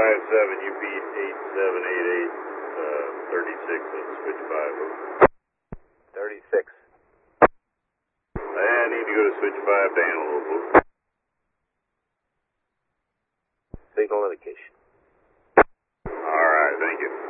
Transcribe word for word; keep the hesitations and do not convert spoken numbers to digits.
five seven, U P eight seven eight eight, uh, thirty-six on switch five. thirty-six. I need to go to switch five to Antelope. Signal indication. All right, thank you.